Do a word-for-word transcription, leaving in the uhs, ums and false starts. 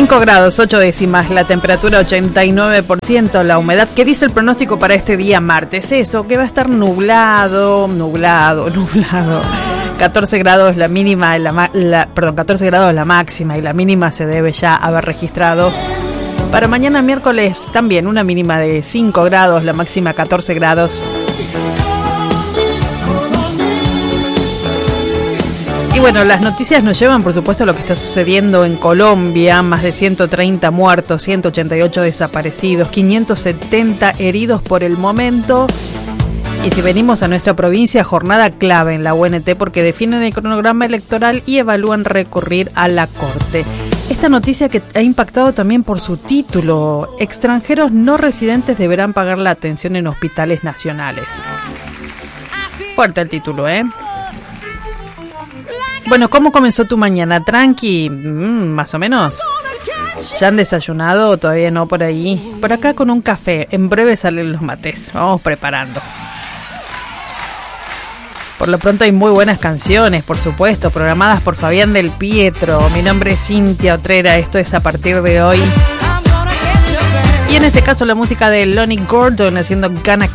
cinco grados, ocho décimas, la temperatura ochenta y nueve por ciento, la humedad. ¿Qué dice el pronóstico para este día martes? Eso, que va a estar nublado, nublado, nublado. catorce grados la mínima, la, la, perdón, catorce grados la máxima y la mínima se debe ya haber registrado. Para mañana miércoles también una mínima de cinco grados, la máxima catorce grados. Y bueno, las noticias nos llevan, por supuesto, a lo que está sucediendo en Colombia. Más de ciento treinta muertos, ciento ochenta y ocho desaparecidos, quinientos setenta heridos por el momento. Y si venimos a nuestra provincia, jornada clave en la U N T porque definen el cronograma electoral y evalúan recurrir a la Corte. Esta noticia que ha impactado también por su título: extranjeros no residentes deberán pagar la atención en hospitales nacionales. Fuerte el título, ¿eh? Bueno, ¿cómo comenzó tu mañana? ¿Tranqui? Mm, más o menos. ¿Ya han desayunado? Todavía no, por ahí. Por acá con un café. En breve salen los mates. Vamos preparando. Por lo pronto hay muy buenas canciones, por supuesto, programadas por Fabián del Pietro. Mi nombre es Cintia Otrera. Esto es a partir de hoy. Y en este caso la música de Lonnie Gordon haciendo Gonna